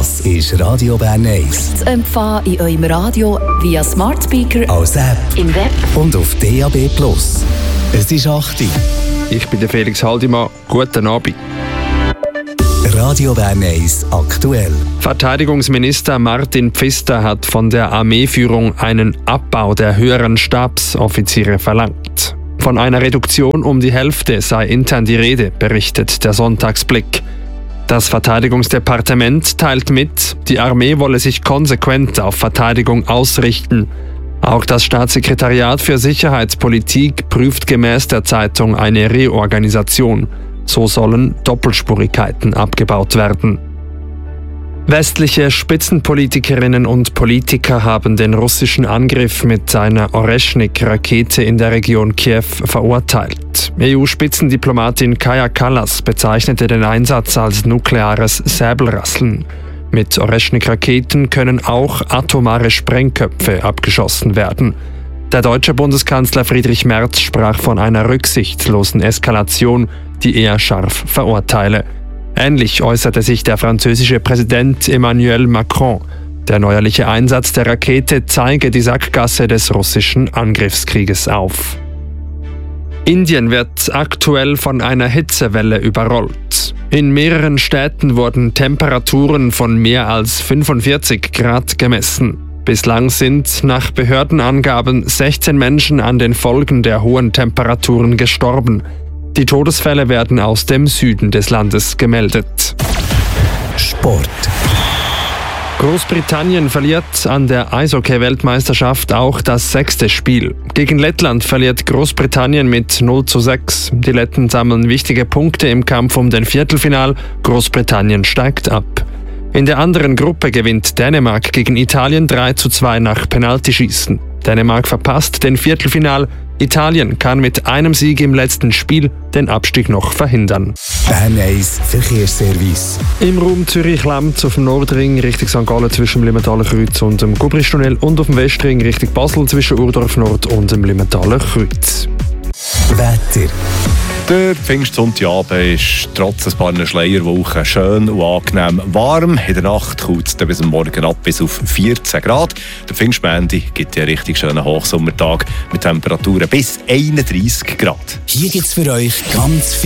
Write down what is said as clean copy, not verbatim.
Das ist Radio Bern 1. Zu empfangen in eurem Radio via Smart Speaker, Als App im Web und auf DAB+. Es ist 8 Uhr. Ich bin der Felix Haldimann. Guten Abend. Radio Bern 1 aktuell. Verteidigungsminister Martin Pfister hat von der Armeeführung einen Abbau der höheren Stabsoffiziere verlangt. Von einer Reduktion um die Hälfte sei intern die Rede, berichtet der Sonntagsblick. Das Verteidigungsdepartement teilt mit, die Armee wolle sich konsequent auf Verteidigung ausrichten. Auch das Staatssekretariat für Sicherheitspolitik prüft gemäß der Zeitung eine Reorganisation. So sollen Doppelspurigkeiten abgebaut werden. Westliche Spitzenpolitikerinnen und Politiker haben den russischen Angriff mit einer Oreschnik-Rakete in der Region Kiew verurteilt. EU-Spitzendiplomatin Kaja Kallas bezeichnete den Einsatz als nukleares Säbelrasseln. Mit Oreschnik-Raketen können auch atomare Sprengköpfe abgeschossen werden. Der deutsche Bundeskanzler Friedrich Merz sprach von einer rücksichtslosen Eskalation, die er scharf verurteile. Ähnlich äußerte sich der französische Präsident Emmanuel Macron. Der neuerliche Einsatz der Rakete zeige die Sackgasse des russischen Angriffskrieges auf. Indien wird aktuell von einer Hitzewelle überrollt. In mehreren Städten wurden Temperaturen von mehr als 45 Grad gemessen. Bislang sind nach Behördenangaben 16 Menschen an den Folgen der hohen Temperaturen gestorben. Die Todesfälle werden aus dem Süden des Landes gemeldet. Sport. Großbritannien verliert an der Eishockey-Weltmeisterschaft auch das 6. Spiel. Gegen Lettland verliert Großbritannien mit 0:6. Die Letten sammeln wichtige Punkte im Kampf um den Viertelfinal. Großbritannien steigt ab. In der anderen Gruppe gewinnt Dänemark gegen Italien 3:2 nach Penaltyschießen. Dänemark verpasst den Viertelfinal. Italien kann mit einem Sieg im letzten Spiel den Abstieg noch verhindern. Bern 1 Verkehrsservice. Im Raum Zürich-Lamz auf dem Nordring Richtung St. Gallen zwischen dem Limentaler Kreuz und dem Gubristunnel und auf dem Westring Richtung Basel zwischen Urdorf Nord und dem Limentaler Kreuz. Wetter. Der Pfingstsonntagabend ist trotz ein paar Schleierwochen schön und angenehm warm. In der Nacht kühlt es bis am Morgen ab bis auf 14 Grad. Der Pfingstmontag gibt ja einen richtig schönen Hochsommertag mit Temperaturen bis 31 Grad. Hier gibt es für euch ganz viel